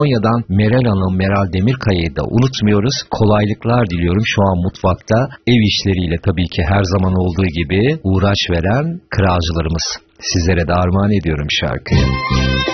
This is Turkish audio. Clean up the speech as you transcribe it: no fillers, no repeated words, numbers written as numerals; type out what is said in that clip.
Konya'dan Meral Hanım, Meral Demirkaya'yı da unutmuyoruz. Kolaylıklar diliyorum şu an mutfakta. Ev işleriyle tabii ki her zaman olduğu gibi uğraş veren kralcılarımız. Sizlere de armağan ediyorum şarkıyı.